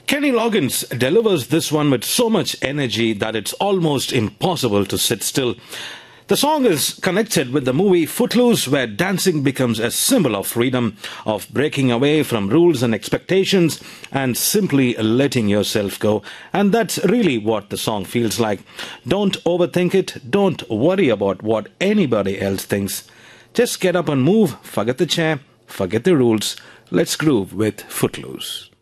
Kenny Loggins delivers this one with so much energy that it's almost impossible to sit still. The song is connected with the movie Footloose, where dancing becomes a symbol of freedom, of breaking away from rules and expectations, and simply letting yourself go. And that's really what the song feels like. Don't overthink it. Don't worry about what anybody else thinks. Just get up and move. Forget the chair. Forget the rules. Let's groove with Footloose.